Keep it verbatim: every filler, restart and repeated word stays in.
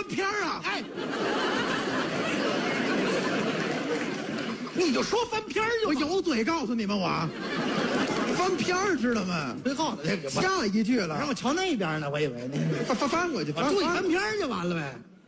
片儿啊！ 哎， 你就说翻篇儿就我有嘴告诉你们，我翻篇儿知道吗？ 最后的这个， 下一句了， 让我瞧那边呢，我以为那翻翻翻过去， 我注意翻翻篇儿就完了呗。